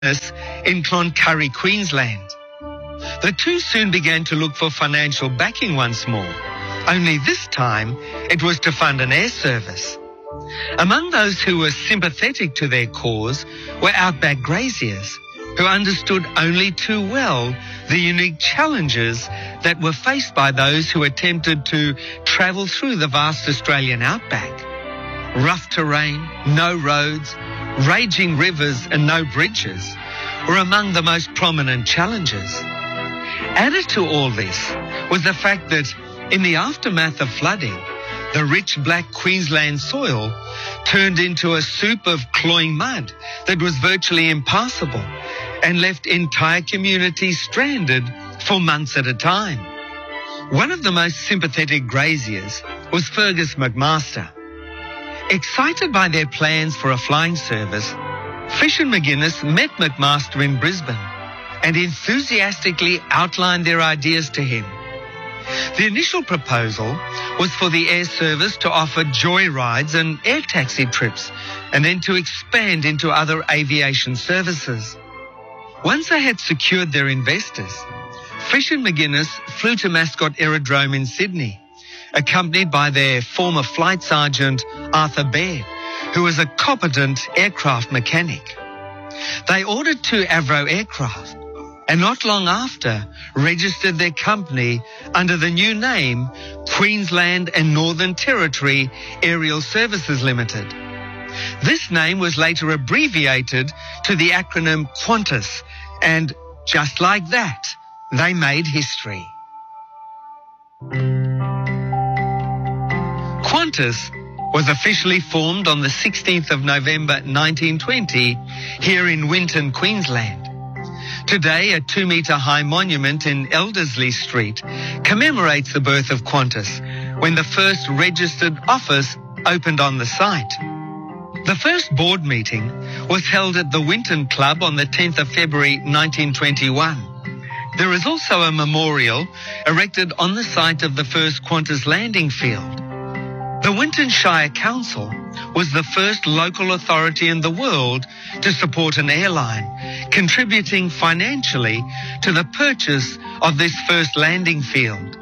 in Cloncurry, Queensland. The two soon began to look for financial backing once more, only this time it was to fund an air service. Among those who were sympathetic to their cause were outback graziers, who understood only too well the unique challenges that were faced by those who attempted to travel through the vast Australian outback. Rough terrain, no roads, raging rivers and no bridges were among the most prominent challenges. Added to all this was the fact that in the aftermath of flooding, the rich black Queensland soil turned into a soup of cloying mud that was virtually impassable and left entire communities stranded for months at a time. One of the most sympathetic graziers was Fergus McMaster. Excited by their plans for a flying service, Fish and McGuinness met McMaster in Brisbane and enthusiastically outlined their ideas to him. The initial proposal was for the air service to offer joyrides and air taxi trips and then to expand into other aviation services. Once they had secured their investors, Fish and McGuinness flew to Mascot Aerodrome in Sydney, accompanied by their former flight sergeant Arthur Baird, who was a competent aircraft mechanic. They ordered 2 Avro aircraft and not long after registered their company under the new name Queensland and Northern Territory Aerial Services Limited. This name was later abbreviated to the acronym Qantas, and just like that, they made history. Qantas was officially formed on the 16th of November 1920 here in Winton, Queensland. Today, a 2-metre-high monument in Elderslie Street commemorates the birth of Qantas, when the first registered office opened on the site. The first board meeting was held at the Winton Club on the 10th of February 1921. There is also a memorial erected on the site of the first Qantas landing field. The Winton Shire Council was the first local authority in the world to support an airline, contributing financially to the purchase of this first landing field.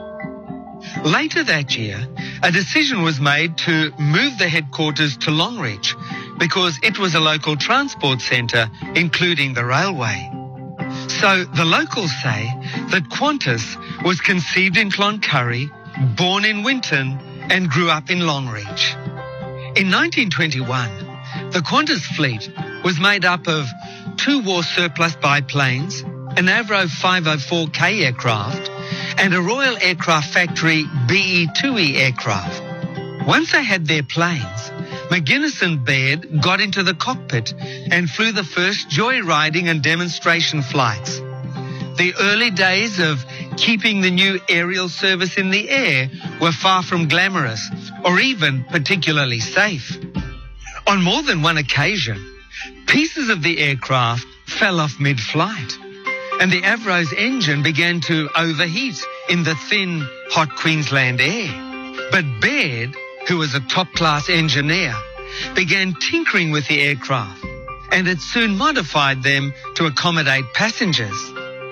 Later that year, a decision was made to move the headquarters to Longreach because it was a local transport centre, including the railway. So the locals say that Qantas was conceived in Cloncurry, born in Winton, and grew up in Longreach. In 1921, the Qantas fleet was made up of 2 war surplus biplanes, an Avro 504K aircraft, and a Royal Aircraft Factory BE-2E aircraft. Once they had their planes, McGuinness and Baird got into the cockpit and flew the first joyriding and demonstration flights. The early days of keeping the new aerial service in the air were far from glamorous or even particularly safe. On more than one occasion, pieces of the aircraft fell off mid-flight, and the Avro's engine began to overheat in the thin, hot Queensland air. But Baird, who was a top-class engineer, began tinkering with the aircraft and had soon modified them to accommodate passengers.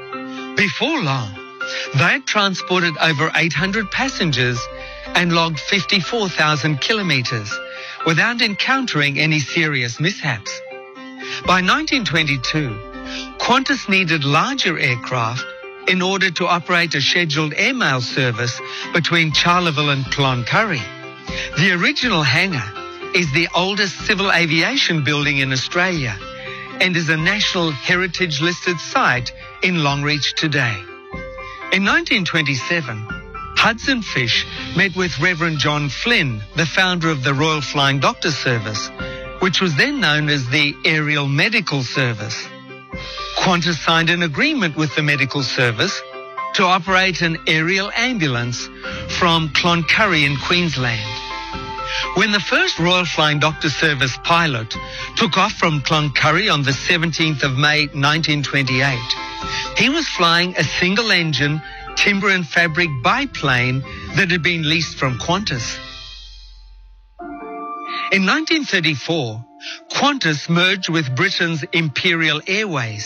Before long, they had transported over 800 passengers and logged 54,000 kilometres without encountering any serious mishaps. By 1922, Qantas needed larger aircraft in order to operate a scheduled airmail service between Charleville and Cloncurry. The original hangar is the oldest civil aviation building in Australia and is a National Heritage listed site in Longreach today. In 1927, Hudson Fysh met with Reverend John Flynn, the founder of the Royal Flying Doctor Service, which was then known as the Aerial Medical Service. Qantas signed an agreement with the medical service to operate an aerial ambulance from Cloncurry in Queensland. When the first Royal Flying Doctor Service pilot took off from Cloncurry on the 17th of May 1928, he was flying a single-engine timber and fabric biplane that had been leased from Qantas. In 1934, Qantas merged with Britain's Imperial Airways.